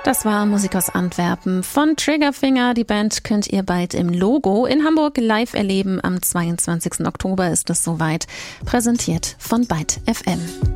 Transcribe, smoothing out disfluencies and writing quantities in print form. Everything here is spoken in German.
Das war Musik aus Antwerpen von Triggerfinger. Die Band könnt ihr bald im Logo in Hamburg live erleben. Am 22. Oktober ist es soweit. Präsentiert von Byte FM.